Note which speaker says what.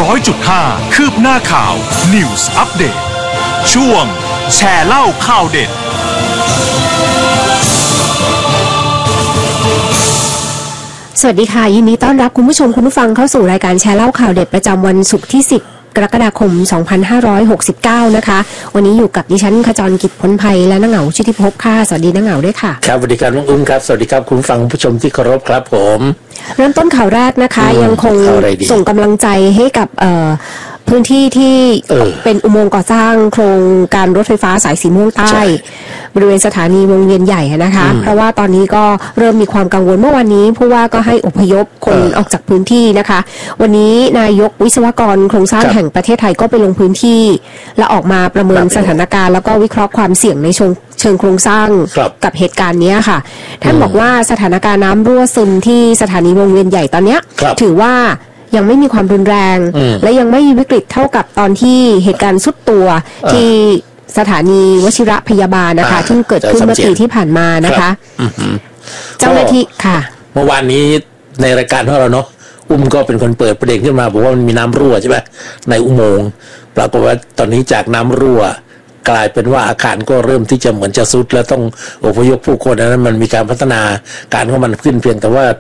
Speaker 1: 100.5 คืบหน้าข่าว News Update ช่วงแชร์เล่าข่าวเด็ด
Speaker 2: สวัสดีค่ะยินดีต้อนรับคุณผู้ชมคุณผู้ฟังเข้าสู่รายการแชร์เล่าข่าวเด็ดประจำวันศุกร์ที่10กรกฎาคม 2569 นะคะวันนี้อยู่กับดิฉันขจรกิจพ้นภัยและน้าเหงาชุติภพค่ะสวัสดีน้าเหงาด้วยค่ะ
Speaker 3: ครับสวัสดีครับน้องอุ้มครับสวัสดีครับคุณผู้ฟังผู้ชมที่เคารพครับผม
Speaker 2: เริ่มต้นข่าวแรกนะคะยังคงส่งกำลังใจให้กับพื้นที่ที่เป็นอุโมงค์ก่อสร้างโครงการรถไฟฟ้าสายสีม่วงใต้บริเวณสถานีวงเวียนใหญ่นะคะเพราะว่าตอนนี้ก็เริ่มมีความกังวลเมื่อวันนี้ผู้ว่าก็ให้อพยพคนออกจากพื้นที่นะคะวันนี้นายกวิศวกรโครงสร้างแห่งประเทศไทยก็ไปลงพื้นที่และออกมาประเมินสถานการณ์แล้วก็วิเคราะห์ความเสี่ยงในเชิงโครงสร้างกับเหตุการณ์นี้ค่ะท่านบอกว่าสถานการณ์น้ำรั่วซึมที่สถานีวงเวียนใหญ่ตอนนี้ถือว่ายังไม่มีความรุนแรงและยังไม่วิกฤตเท่ากับตอนที่เหตุการณ์สุดตัวที่สถานีวชิระพยาบาลนะคะที่เกิดขึ้นเมื่อปีที่ผ่านมานะคะเจ้าหน้าที่ค่ะ
Speaker 3: เมื่อวานนี้ในรายการของเราเนาะอุ้มก็เป็นคนเปิดประเด็นขึ้นมาบอกว่ามันมีน้ำรั่วใช่ไหมในอุโมงค์ปรากฏว่าตอนนี้จากน้ำรั่วกลายเป็นว่าอาคารก็เริ่มที่จะเหมือนจะซุดแล้วต้องอพยพผู้คนนั้นมันมีการพัฒนาการของมันขึ้นเพียงแต่ว่า